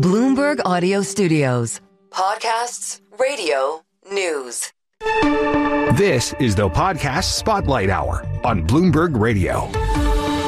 Bloomberg Audio Studios. Podcasts, radio, news. This is the Podcast Spotlight Hour on Bloomberg Radio.